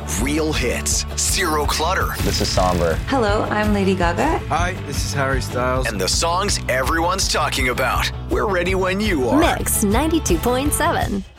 Real hits, zero clutter. This is Somber. Hello, I'm Lady Gaga. Hi, this is Harry Styles. And the songs everyone's talking about. We're ready when you are. Mix 92.7.